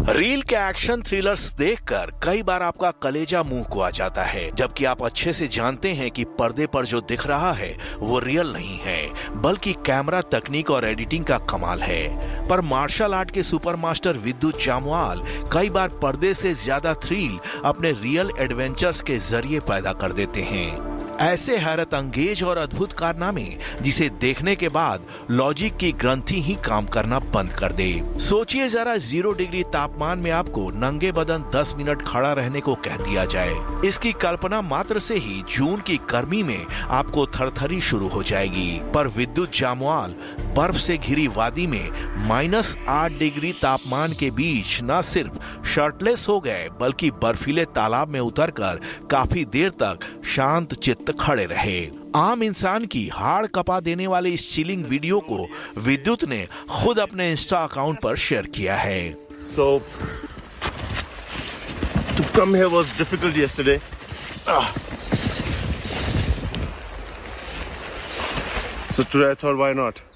Reel के action thrillers देखकर कई बार आपका कलेजा मुंह को आ जाता है, जबकि आप अच्छे से जानते हैं कि पर्दे पर जो दिख रहा है वो रियल नहीं है, बल्कि कैमरा तकनीक और एडिटिंग का कमाल है। पर मार्शल आर्ट के सुपर मास्टर विद्युत जामवाल कई बार पर्दे से ज्यादा थ्रिल अपने रियल एडवेंचर्स के जरिए पैदा कर देते हैं। ऐसे हैरत अंगेज और अद्भुत कारनामे जिसे देखने के बाद लॉजिक की ग्रंथि ही काम करना बंद कर दे। सोचिए जरा, 0 डिग्री तापमान में आपको नंगे बदन 10 मिनट खड़ा रहने को कह दिया जाए। इसकी कल्पना मात्र से ही जून की गर्मी में आपको थरथरी शुरू हो जाएगी। पर विद्युत जामवाल बर्फ से घिरी वादी में -8 डिग्री तापमान के बीच न सिर्फ शर्टलेस हो गए, बल्कि बर्फीले तालाब में उतरकर काफी देर तक शांत चित्त खड़े रहे। आम इंसान की हाड़ कपा देने वाले इस चिलिंग वीडियो को विद्युत ने खुद अपने इंस्टा अकाउंट पर शेयर किया है। So to come here was difficult yesterday. So today I thought, why not?